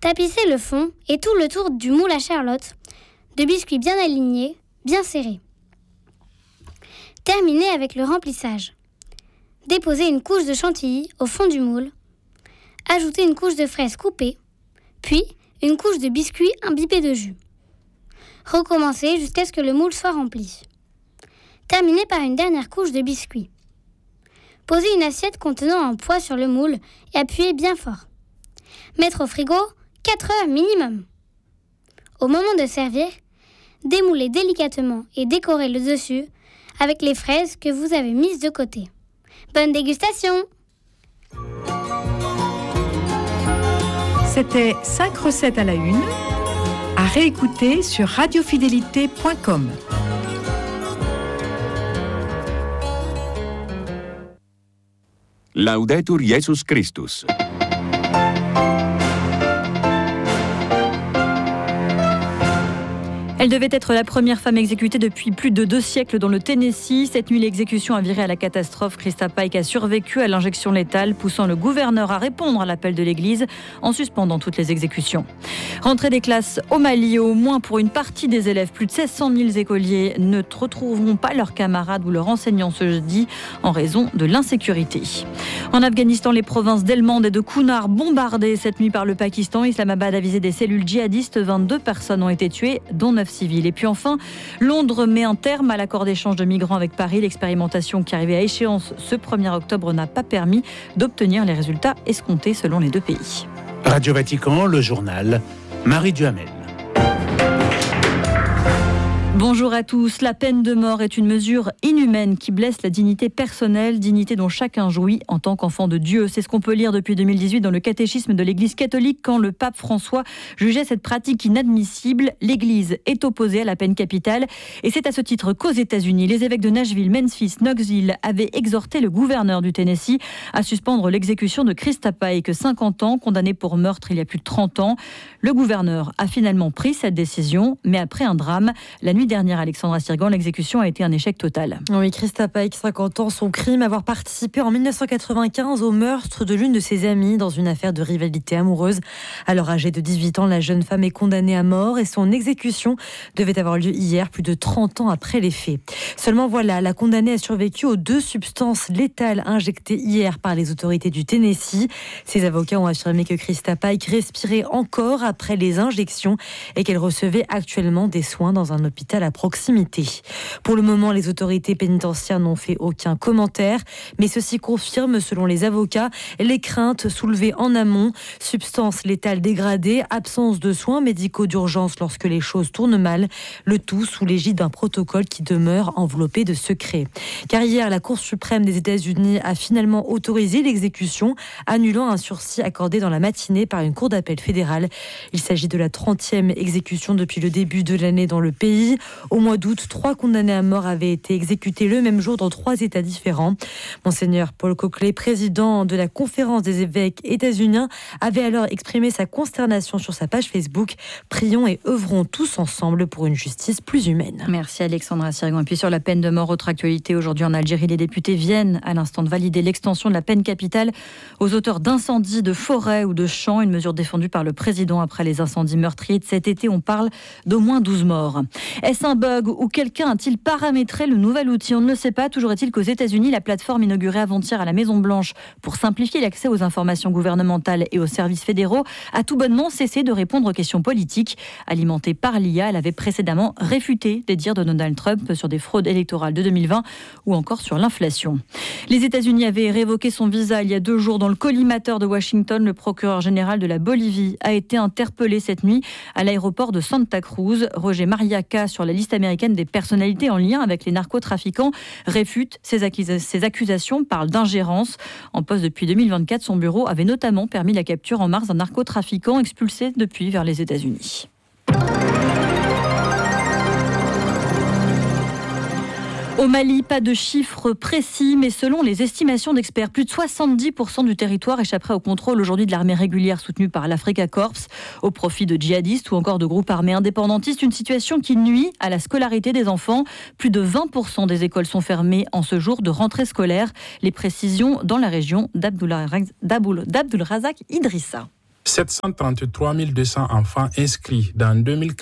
Tapissez le fond et tout le tour du moule à Charlotte, de biscuits bien alignés, bien serrés. Terminez avec le remplissage. Déposez une couche de chantilly au fond du moule. Ajoutez une couche de fraises coupées, puis une couche de biscuits imbibés de jus. Recommencez jusqu'à ce que le moule soit rempli. Terminez par une dernière couche de biscuits. Posez une assiette contenant un poids sur le moule et appuyez bien fort. Mettre au frigo 4 heures minimum. Au moment de servir, démoulez délicatement et décorez le dessus avec les fraises que vous avez mises de côté. Bonne dégustation! C'était 5 recettes à la une, à réécouter sur radiofidélité.com. Laudetur Jesus Christus. Elle devait être la première femme exécutée depuis plus de 2 siècles dans le Tennessee. Cette nuit, l'exécution a viré à la catastrophe. Krista Pike a survécu à l'injection létale, poussant le gouverneur à répondre à l'appel de l'Église en suspendant toutes les exécutions. Rentrée des classes au Mali, au moins pour une partie des élèves, plus de 1600 000 écoliers ne retrouveront pas leurs camarades ou leurs enseignants ce jeudi en raison de l'insécurité. En Afghanistan, les provinces d'Helmand et de Kunar bombardées cette nuit par le Pakistan. Islamabad a visé des cellules djihadistes. 22 personnes ont été tuées, dont 9 civils. Et puis enfin, Londres met un terme à l'accord d'échange de migrants avec Paris. L'expérimentation qui arrivait à échéance ce 1er octobre n'a pas permis d'obtenir les résultats escomptés selon les 2 pays. Radio Vatican, le journal, Marie Duhamel. Bonjour à tous. La peine de mort est une mesure inhumaine qui blesse la dignité personnelle, dignité dont chacun jouit en tant qu'enfant de Dieu. C'est ce qu'on peut lire depuis 2018 dans le catéchisme de l'Église catholique quand le pape François jugeait cette pratique inadmissible. L'Église est opposée à la peine capitale et c'est à ce titre qu'aux États-Unis, les évêques de Nashville, Memphis, Knoxville avaient exhorté le gouverneur du Tennessee à suspendre l'exécution de Krista Pike, 50 ans, condamnée pour meurtre il y a plus de 30 ans. Le gouverneur a finalement pris cette décision, mais après un drame, la nuit dernière, Alexandra Sirgan, l'exécution a été un échec total. Oui, Krista Pike, 50 ans, son crime, avoir participé en 1995 au meurtre de l'une de ses amies dans une affaire de rivalité amoureuse. Alors âgée de 18 ans, la jeune femme est condamnée à mort et son exécution devait avoir lieu hier, plus de 30 ans après les faits. Seulement voilà, la condamnée a survécu aux 2 substances létales injectées hier par les autorités du Tennessee. Ses avocats ont affirmé que Krista Pike respirait encore après les injections et qu'elle recevait actuellement des soins dans un hôpital à proximité. Pour le moment, les autorités pénitentiaires n'ont fait aucun commentaire, mais ceci confirme, selon les avocats, les craintes soulevées en amont. Substances létales dégradées, absence de soins médicaux d'urgence lorsque les choses tournent mal, le tout sous l'égide d'un protocole qui demeure enveloppé de secret. Car hier, la Cour suprême des États-Unis a finalement autorisé l'exécution, annulant un sursis accordé dans la matinée par une cour d'appel fédérale. Il s'agit de la 30e exécution depuis le début de l'année dans le pays. Au mois d'août, 3 condamnés à mort avaient été exécutés le même jour dans 3 États différents. Monseigneur Paul Coakley, président de la conférence des évêques états-uniens, avait alors exprimé sa consternation sur sa page Facebook. Prions et œuvrons tous ensemble pour une justice plus humaine. Merci Alexandra Sirgan. Et puis sur la peine de mort, autre actualité, aujourd'hui en Algérie, les députés viennent à l'instant de valider l'extension de la peine capitale aux auteurs d'incendies de forêt ou de champs, une mesure défendue par le président après les incendies meurtriers de cet été. On parle d'au moins 12 morts. Est-ce un bug ou quelqu'un a-t-il paramétré le nouvel outil ? On ne le sait pas. Toujours est-il qu'aux États-Unis, la plateforme inaugurée avant-hier à la Maison-Blanche pour simplifier l'accès aux informations gouvernementales et aux services fédéraux a tout bonnement cessé de répondre aux questions politiques. Alimentée par l'IA, elle avait précédemment réfuté les dires de Donald Trump sur des fraudes électorales de 2020 ou encore sur l'inflation. Les États-Unis avaient révoqué son visa il y a 2 jours dans le collimateur de Washington. Le procureur général de la Bolivie a été interpellé cette nuit à l'aéroport de Santa Cruz. Roger Mariaca, sur la liste américaine des personnalités en lien avec les narcotrafiquants, réfute ces accusations, parle d'ingérence. En poste depuis 2024, son bureau avait notamment permis la capture en mars d'un narcotrafiquant expulsé depuis vers les États-Unis. Au Mali, pas de chiffres précis, mais selon les estimations d'experts, plus de 70% du territoire échapperait au contrôle aujourd'hui de l'armée régulière soutenue par l'Africa Corps, au profit de djihadistes ou encore de groupes armés indépendantistes. Une situation qui nuit à la scolarité des enfants. Plus de 20% des écoles sont fermées en ce jour de rentrée scolaire. Les précisions dans la région d'Abdul Razak Idrissa. 733 200 enfants inscrits dans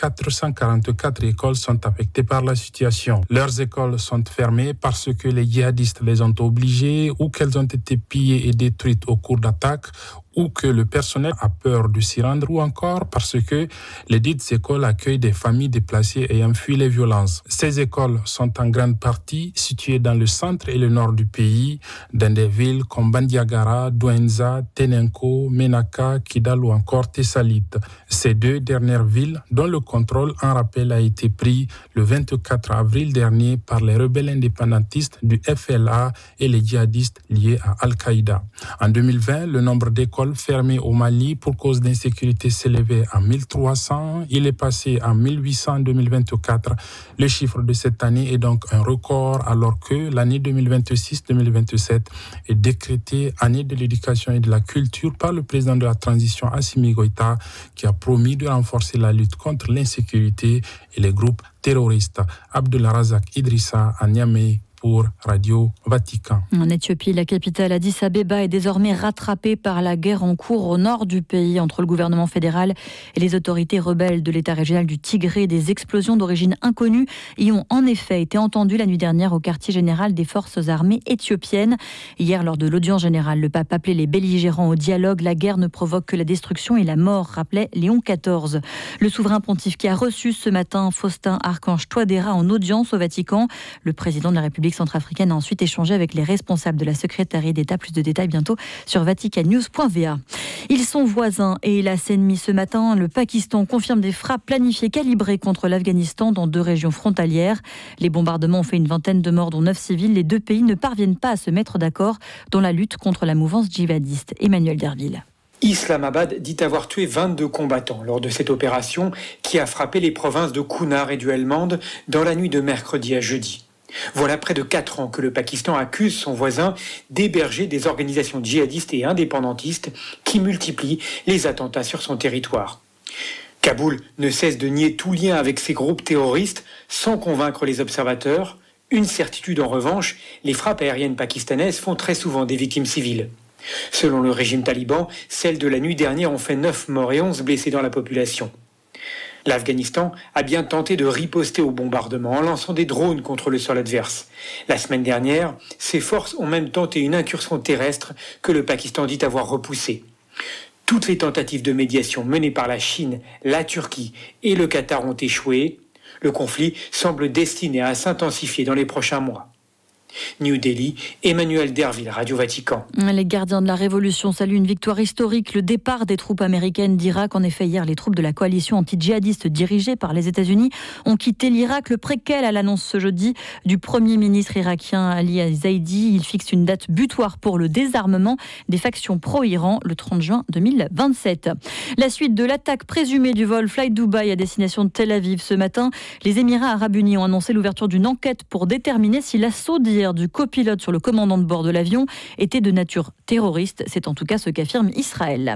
2444 écoles sont affectés par la situation. Leurs écoles sont fermées parce que les djihadistes les ont obligées ou qu'elles ont été pillées et détruites au cours d'attaques ou que le personnel a peur de s'y rendre ou encore parce que les dites écoles accueillent des familles déplacées ayant fui les violences. Ces écoles sont en grande partie situées dans le centre et le nord du pays, dans des villes comme Bandiagara, Douentza, Tenenko, Menaka, Kidal ou encore Tessalit. Ces deux dernières villes, dont le contrôle en rappel a été pris le 24 avril dernier par les rebelles indépendantistes du FLA et les djihadistes liés à Al-Qaïda. En 2020, le nombre d'écoles fermées au Mali pour cause d'insécurité s'élevait à 1300. Il est passé à 1800 en 2024. Le chiffre de cette année est donc un record alors que l'année 2026-2027 est décrétée année de l'éducation et de la culture par le président de la transition Assimi Goïta qui a promis de renforcer la lutte contre l'insécurité et les groupes terroristes. Abdulrazak Idrissa à Niamey pour Radio Vatican. En Éthiopie, la capitale Addis Abeba est désormais rattrapée par la guerre en cours au nord du pays entre le gouvernement fédéral et les autorités rebelles de l'État régional du Tigré. Des explosions d'origine inconnue y ont en effet été entendues la nuit dernière au quartier général des forces armées éthiopiennes. Hier, lors de l'audience générale, le pape appelait les belligérants au dialogue. La guerre ne provoque que la destruction et la mort, rappelait Léon XIV. Le souverain pontife qui a reçu ce matin Faustin Archange Touadéra en audience au Vatican. Le président de la République centrafricaine a ensuite échangé avec les responsables de la secrétariat d'État. Plus de détails bientôt sur vaticannews.va. Ils sont voisins et hélas ennemis ce matin. Le Pakistan confirme des frappes planifiées calibrées contre l'Afghanistan dans 2 régions frontalières. Les bombardements ont fait une vingtaine de morts, dont 9 civils. Les 2 pays ne parviennent pas à se mettre d'accord dans la lutte contre la mouvance djihadiste. Emmanuel Derville. Islamabad dit avoir tué 22 combattants lors de cette opération qui a frappé les provinces de Kunar et du Helmand dans la nuit de mercredi à jeudi. Voilà près de 4 ans que le Pakistan accuse son voisin d'héberger des organisations djihadistes et indépendantistes qui multiplient les attentats sur son territoire. Kaboul ne cesse de nier tout lien avec ces groupes terroristes sans convaincre les observateurs. Une certitude en revanche, les frappes aériennes pakistanaises font très souvent des victimes civiles. Selon le régime taliban, celles de la nuit dernière ont fait 9 morts et 11 blessés dans la population. L'Afghanistan a bien tenté de riposter au bombardement en lançant des drones contre le sol adverse. La semaine dernière, ses forces ont même tenté une incursion terrestre que le Pakistan dit avoir repoussée. Toutes les tentatives de médiation menées par la Chine, la Turquie et le Qatar ont échoué. Le conflit semble destiné à s'intensifier dans les prochains mois. New Delhi, Emmanuel Derville, Radio Vatican. Les gardiens de la Révolution saluent une victoire historique, le départ des troupes américaines d'Irak. En effet, hier, les troupes de la coalition anti-djihadiste dirigée par les États-Unis ont quitté l'Irak. Le préquel à l'annonce ce jeudi du Premier ministre irakien Ali Zaidi. Il fixe une date butoir pour le désarmement des factions pro-Iran le 30 juin 2027. La suite de l'attaque présumée du vol Fly Dubai à destination de Tel Aviv ce matin. Les Émirats arabes unis ont annoncé l'ouverture d'une enquête pour déterminer si l'assaut du copilote sur le commandant de bord de l'avion était de nature terroriste. C'est en tout cas ce qu'affirme Israël.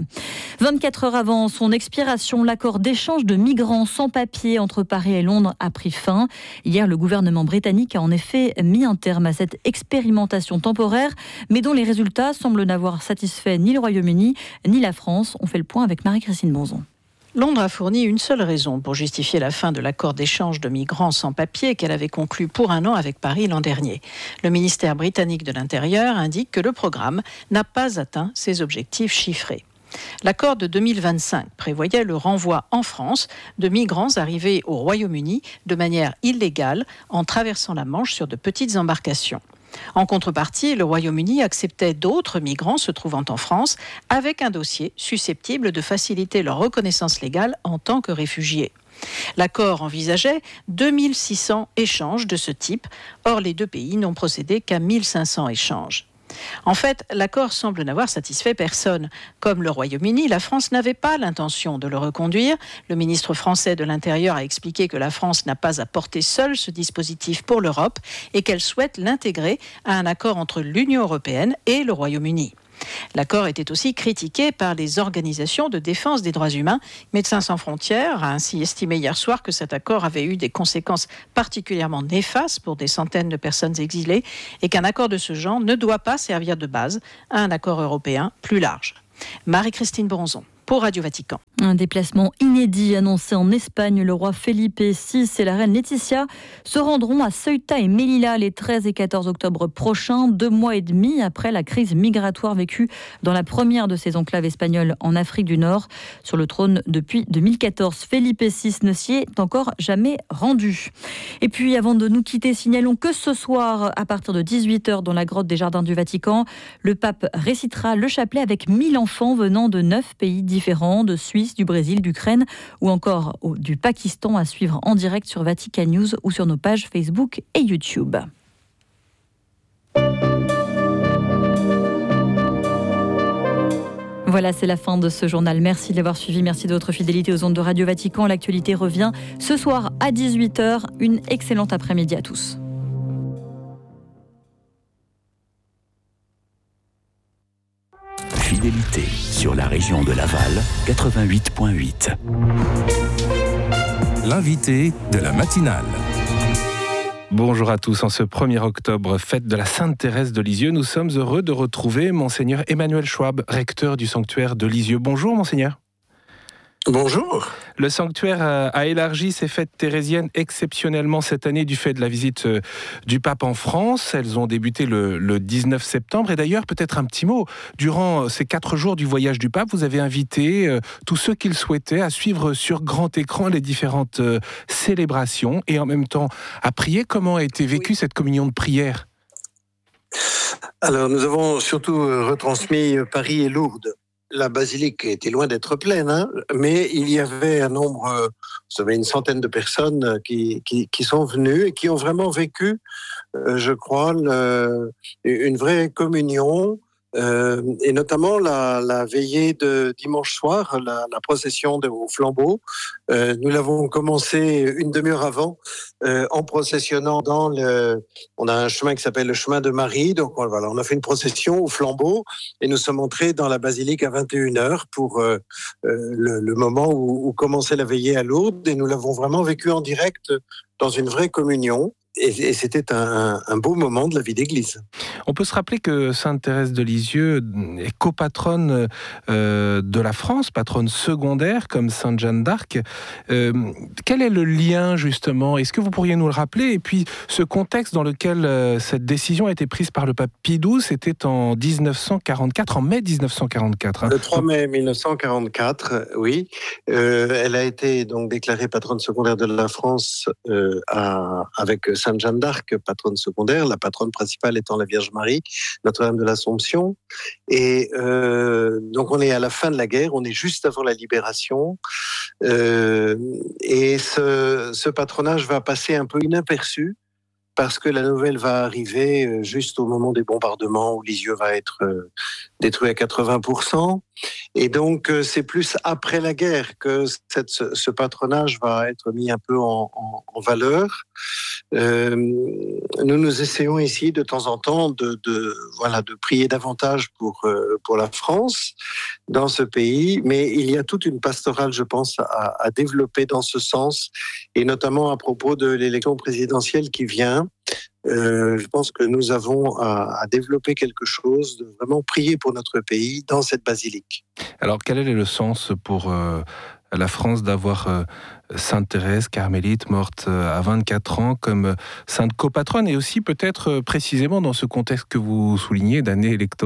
24 heures avant son expiration, l'accord d'échange de migrants sans papier entre Paris et Londres a pris fin. Hier, le gouvernement britannique a en effet mis un terme à cette expérimentation temporaire, mais dont les résultats semblent n'avoir satisfait ni le Royaume-Uni ni la France. On fait le point avec Marie-Christine Bonzon. Londres a fourni une seule raison pour justifier la fin de l'accord d'échange de migrants sans papier qu'elle avait conclu pour 1 an avec Paris l'an dernier. Le ministère britannique de l'Intérieur indique que le programme n'a pas atteint ses objectifs chiffrés. L'accord de 2025 prévoyait le renvoi en France de migrants arrivés au Royaume-Uni de manière illégale en traversant la Manche sur de petites embarcations. En contrepartie, le Royaume-Uni acceptait d'autres migrants se trouvant en France avec un dossier susceptible de faciliter leur reconnaissance légale en tant que réfugiés. L'accord envisageait 2600 échanges de ce type. Or, les 2 pays n'ont procédé qu'à 1500 échanges. En fait, l'accord semble n'avoir satisfait personne. Comme le Royaume-Uni, la France n'avait pas l'intention de le reconduire. Le ministre français de l'Intérieur a expliqué que la France n'a pas à porter seule ce dispositif pour l'Europe et qu'elle souhaite l'intégrer à un accord entre l'Union européenne et le Royaume-Uni. L'accord était aussi critiqué par les organisations de défense des droits humains. Médecins sans frontières a ainsi estimé hier soir que cet accord avait eu des conséquences particulièrement néfastes pour des centaines de personnes exilées et qu'un accord de ce genre ne doit pas servir de base à un accord européen plus large. Marie-Christine Bronzon. pour Radio Vatican. Un déplacement inédit annoncé en Espagne. Le roi Felipe VI et la reine Laetitia se rendront à Ceuta et Melilla les 13 et 14 octobre prochains, 2 mois et demi après la crise migratoire vécue dans la première de ces enclaves espagnoles en Afrique du Nord. Sur le trône depuis 2014, Felipe VI ne s'y est encore jamais rendu. Et puis, avant de nous quitter, signalons que ce soir, à partir de 18h, dans la grotte des Jardins du Vatican, le pape récitera le chapelet avec 1000 enfants venant de 9 pays différents, de Suisse, du Brésil, d'Ukraine ou encore du Pakistan, à suivre en direct sur Vatican News ou sur nos pages Facebook et YouTube. Voilà, c'est la fin de ce journal. Merci de l'avoir suivi. Merci de votre fidélité aux ondes de Radio Vatican. L'actualité revient ce soir à 18h. Une excellente après-midi à tous. Fidélité sur la région de Laval, 88.8. L'invité de la matinale. Bonjour à tous. En ce 1er octobre, fête de la Sainte Thérèse de Lisieux, nous sommes heureux de retrouver Monseigneur Emmanuel Schwab, recteur du sanctuaire de Lisieux. Bonjour Monseigneur. Bonjour. Le sanctuaire a élargi ses fêtes thérésiennes exceptionnellement cette année du fait de la visite du pape en France. Elles ont débuté le 19 septembre. Et d'ailleurs, peut-être un petit mot, durant ces 4 jours du voyage du pape, vous avez invité tous ceux qui le souhaitaient à suivre sur grand écran les différentes célébrations et en même temps à prier. Comment a été vécue cette communion de prière ? Alors, nous avons surtout retransmis Paris et Lourdes. La basilique était loin d'être pleine, mais il y avait un nombre, vous savez, une centaine de personnes qui sont venues et qui ont vraiment vécu, je crois, une vraie communion, et notamment la veillée de dimanche soir, la procession au flambeau. Nous l'avons commencé une demi-heure avant, en processionnant on a un chemin qui s'appelle le chemin de Marie, donc voilà, on a fait une procession au flambeau et nous sommes entrés dans la basilique à 21h pour le moment où commençait la veillée à Lourdes, et nous l'avons vraiment vécu en direct dans une vraie communion. Et c'était un beau moment de la vie d'église. On peut se rappeler que Sainte Thérèse de Lisieux est copatronne de la France, patronne secondaire comme Sainte Jeanne d'Arc. Quel est le lien justement ? Est-ce que vous pourriez nous le rappeler ? Et puis ce contexte dans lequel cette décision a été prise par le pape Pie XII, c'était en 1944, en mai 1944. Le 3 mai 1944, oui. Elle a été donc déclarée patronne secondaire de la France avec Sainte Jeanne d'Arc, patronne secondaire, la patronne principale étant la Vierge Marie, Notre-Dame de l'Assomption. Et donc on est à la fin de la guerre, on est juste avant la libération. Et ce patronage va passer un peu inaperçu, parce que la nouvelle va arriver juste au moment des bombardements où Lisieux va être détruit à 80%. Et donc, c'est plus après la guerre que ce patronage va être mis un peu en valeur. Nous essayons ici de temps en temps de prier davantage pour la France dans ce pays, mais il y a toute une pastorale, je pense, à développer dans ce sens, et notamment à propos de l'élection présidentielle qui vient. Je pense que nous avons à développer quelque chose, de vraiment prier pour notre pays dans cette basilique. Alors, quel est le sens pour la France d'avoir Sainte Thérèse, carmélite, morte à 24 ans, comme sainte copatronne, et aussi peut-être précisément dans ce contexte que vous soulignez d'année électorale ?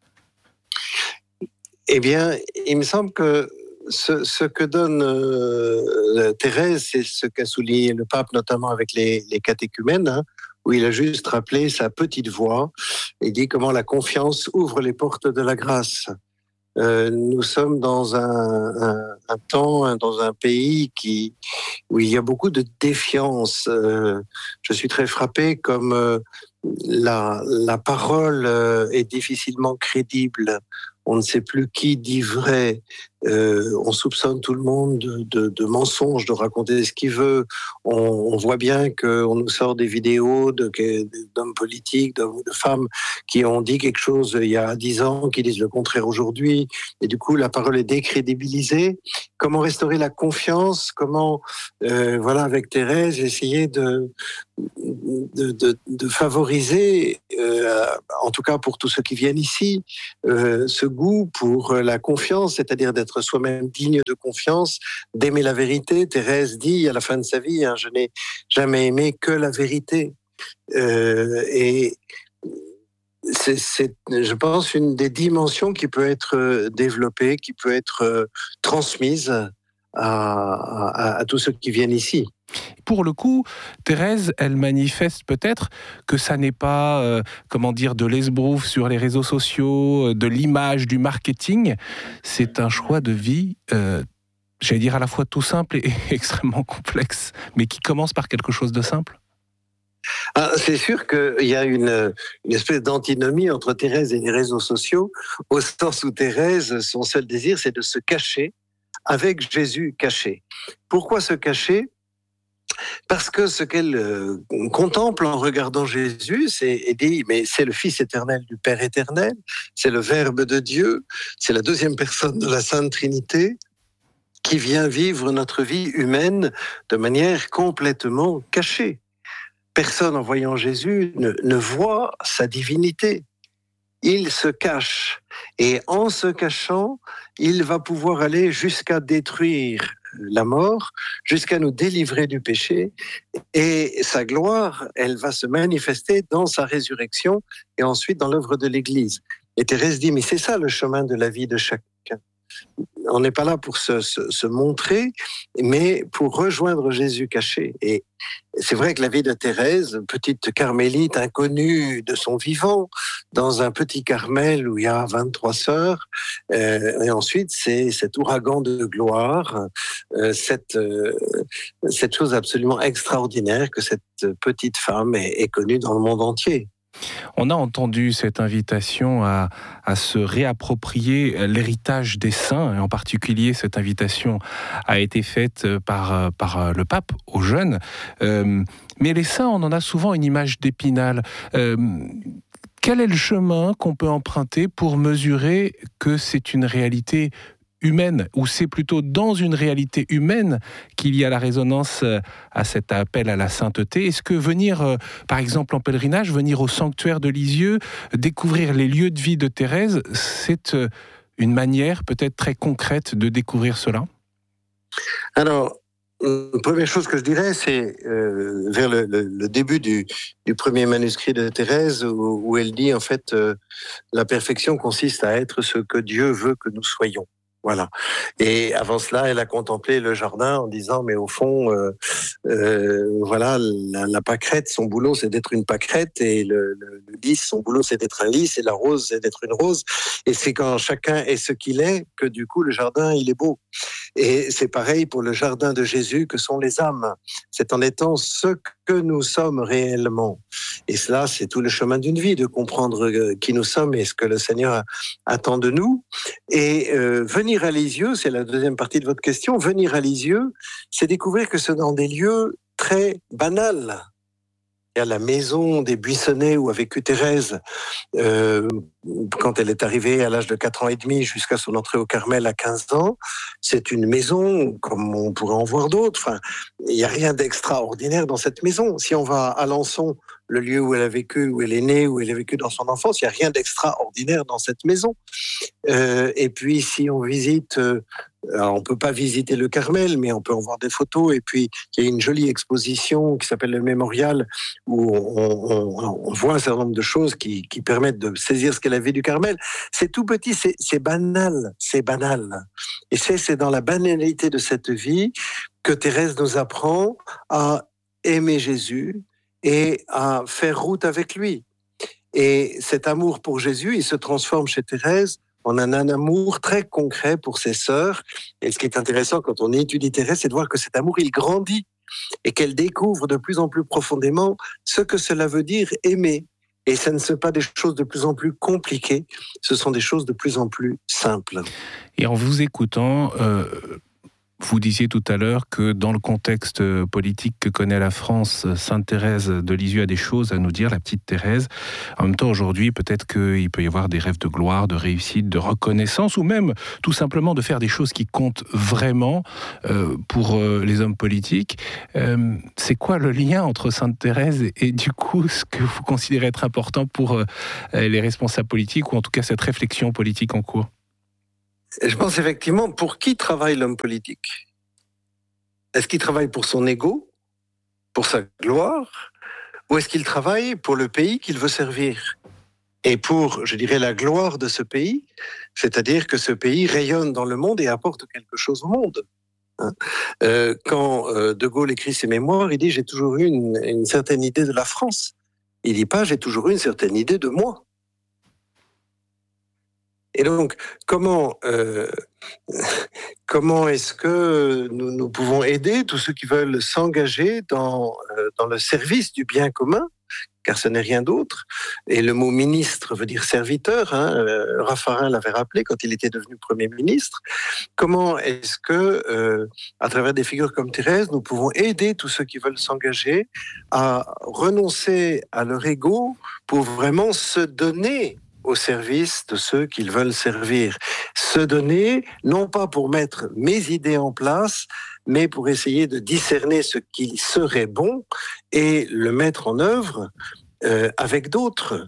Eh bien, il me semble que ce que donne Thérèse, c'est ce qu'a souligné le pape, notamment avec les catéchumènes, où il a juste rappelé sa petite voix et dit comment la confiance ouvre les portes de la grâce. Nous sommes dans un temps, dans un pays où il y a beaucoup de défiance. Je suis très frappé comme la parole est difficilement crédible. On ne sait plus qui dit vrai. On soupçonne tout le monde de mensonges, de raconter ce qu'il veut. On voit bien qu'on nous sort des vidéos d'hommes politiques, de femmes qui ont dit quelque chose il y a 10 ans, qui disent le contraire aujourd'hui. Et du coup, la parole est décrédibilisée. Comment restaurer la confiance ? Comment, avec Thérèse, essayer de favoriser, en tout cas pour tous ceux qui viennent ici, ce goût pour la confiance, c'est-à-dire d'être d'être soi-même digne de confiance, d'aimer la vérité. Thérèse dit à la fin de sa vie, je n'ai jamais aimé que la vérité. Et c'est, je pense, une des dimensions qui peut être développée, qui peut être transmise à tous ceux qui viennent ici. Pour le coup, Thérèse, elle manifeste peut-être que ça n'est pas, de l'esbrouf sur les réseaux sociaux, de l'image, du marketing. C'est un choix de vie, j'allais dire à la fois tout simple et extrêmement complexe, mais qui commence par quelque chose de simple. C'est sûr qu'il y a une espèce d'antinomie entre Thérèse et les réseaux sociaux, au sens où Thérèse, son seul désir, c'est de se cacher avec Jésus caché. Pourquoi se cacher ? Parce que ce qu'elle contemple en regardant Jésus, elle dit, mais c'est le Fils éternel du Père éternel, c'est le Verbe de Dieu, c'est la deuxième personne de la Sainte Trinité qui vient vivre notre vie humaine de manière complètement cachée. Personne en voyant Jésus ne voit sa divinité. Il se cache. Et en se cachant, il va pouvoir aller jusqu'à détruire la mort, jusqu'à nous délivrer du péché. Et sa gloire, elle va se manifester dans sa résurrection et ensuite dans l'œuvre de l'Église. Et Thérèse dit, mais c'est ça le chemin de la vie de chacun. On n'est pas là pour se montrer, mais pour rejoindre Jésus caché. Et c'est vrai que la vie de Thérèse, petite carmélite inconnue de son vivant, dans un petit Carmel où il y a 23 sœurs, et ensuite c'est cet ouragan de gloire, cette chose absolument extraordinaire que cette petite femme est connue dans le monde entier. On a entendu cette invitation à se réapproprier l'héritage des saints, et en particulier cette invitation a été faite par le pape aux jeunes. Mais les saints, on en a souvent une image d'Épinal. Quel est le chemin qu'on peut emprunter pour mesurer que c'est une réalité humaine, ou c'est plutôt dans une réalité humaine qu'il y a la résonance à cet appel à la sainteté? Est-ce que venir, par exemple en pèlerinage, venir au sanctuaire de Lisieux, découvrir les lieux de vie de Thérèse, c'est une manière peut-être très concrète de découvrir cela? Alors, la première chose que je dirais, c'est vers le début du premier manuscrit de Thérèse, où elle dit en fait la perfection consiste à être ce que Dieu veut que nous soyons. Voilà. Et avant cela, elle a contemplé le jardin en disant, mais au fond, voilà, la pâquerette, son boulot, c'est d'être une pâquerette, et le lys, son boulot, c'est d'être un lys, et la rose, c'est d'être une rose. Et c'est quand chacun est ce qu'il est que du coup, le jardin, il est beau. Et c'est pareil pour le jardin de Jésus que sont les âmes. C'est en étant ce que nous sommes réellement. Et cela, c'est tout le chemin d'une vie, de comprendre qui nous sommes et ce que le Seigneur attend de nous. Et venir à Lisieux, c'est la deuxième partie de votre question, venir à Lisieux, c'est découvrir que c'est dans des lieux très banals. Il y a la maison des Buissonnets où a vécu Thérèse quand elle est arrivée à l'âge de 4 ans et demi jusqu'à son entrée au Carmel à 15 ans. C'est une maison comme on pourrait en voir d'autres. Enfin, il n'y a rien d'extraordinaire dans cette maison. Si on va à Alençon, le lieu où elle a vécu, où elle est née, où elle a vécu dans son enfance, il n'y a rien d'extraordinaire dans cette maison. Et puis si on visite... Alors, on ne peut pas visiter le Carmel, mais on peut en voir des photos. Et puis, il y a une jolie exposition qui s'appelle le Mémorial, où on voit un certain nombre de choses qui permettent de saisir ce qu'est la vie du Carmel. C'est tout petit, c'est banal, c'est banal. Et c'est dans la banalité de cette vie que Thérèse nous apprend à aimer Jésus et à faire route avec lui. Et cet amour pour Jésus, il se transforme chez Thérèse en un amour très concret pour ses sœurs. Et ce qui est intéressant quand on étudie Thérèse, c'est de voir que cet amour, il grandit et qu'elle découvre de plus en plus profondément ce que cela veut dire aimer. Et ce ne sont pas des choses de plus en plus compliquées, ce sont des choses de plus en plus simples. Et en vous écoutant, vous disiez tout à l'heure que dans le contexte politique que connaît la France, Sainte Thérèse de Lisieux a des choses à nous dire, la petite Thérèse. En même temps, aujourd'hui, peut-être qu'il peut y avoir des rêves de gloire, de réussite, de reconnaissance, ou même tout simplement de faire des choses qui comptent vraiment pour les hommes politiques. C'est quoi le lien entre Sainte Thérèse et du coup ce que vous considérez être important pour les responsables politiques, ou en tout cas cette réflexion politique en cours ? Et je pense effectivement, pour qui travaille l'homme politique ? Est-ce qu'il travaille pour son ego, pour sa gloire, ou est-ce qu'il travaille pour le pays qu'il veut servir ? Et pour, je dirais, la gloire de ce pays, c'est-à-dire que ce pays rayonne dans le monde et apporte quelque chose au monde. Quand De Gaulle écrit ses mémoires, il dit « J'ai toujours eu une certaine idée de la France ». Il ne dit pas « J'ai toujours eu une certaine idée de moi ». Et donc, comment est-ce que nous pouvons aider tous ceux qui veulent s'engager dans le service du bien commun, car ce n'est rien d'autre. Et le mot ministre veut dire serviteur. Raffarin l'avait rappelé quand il était devenu Premier ministre. Comment est-ce que, à travers des figures comme Thérèse, nous pouvons aider tous ceux qui veulent s'engager à renoncer à leur ego pour vraiment se donner au service de ceux qu'ils veulent servir. Se donner, non pas pour mettre mes idées en place, mais pour essayer de discerner ce qui serait bon et le mettre en œuvre avec d'autres.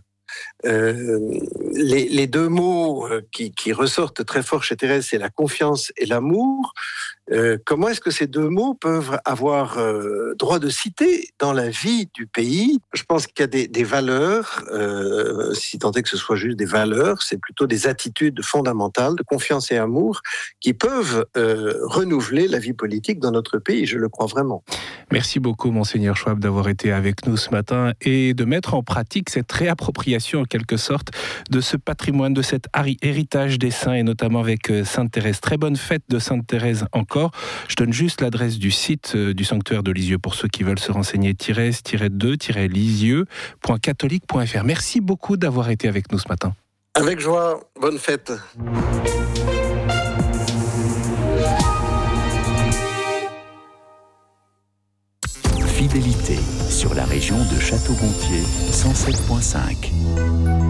Les deux mots qui ressortent très fort chez Thérèse, c'est la confiance et l'amour. Comment est-ce que ces deux mots peuvent avoir droit de cité dans la vie du pays ? Je pense qu'il y a des valeurs, si tant est que ce soit juste des valeurs, c'est plutôt des attitudes fondamentales de confiance et amour qui peuvent renouveler la vie politique dans notre pays, je le crois vraiment. Merci beaucoup, Monseigneur Schwab, d'avoir été avec nous ce matin et de mettre en pratique cette réappropriation, en quelque sorte, de ce patrimoine, de cet héritage des saints, et notamment avec Sainte Thérèse. Très bonne fête de Sainte Thérèse encore. Je donne juste l'adresse du site du sanctuaire de Lisieux pour ceux qui veulent se renseigner, Thérèse-2-lisieux.catholique.fr. Merci beaucoup d'avoir été avec nous ce matin. Avec joie, bonne fête. Fidélité sur la région de Château-Gontier 107.5.